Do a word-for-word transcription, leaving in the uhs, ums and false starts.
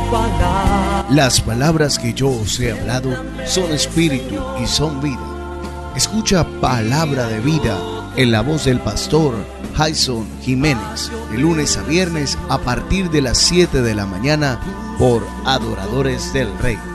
palabra. Las palabras que yo os he hablado son espíritu y son vida. Escucha Palabra de Vida en la voz del pastor Jason Jiménez, de lunes a viernes a partir de las siete de la mañana por Adoradores del Rey.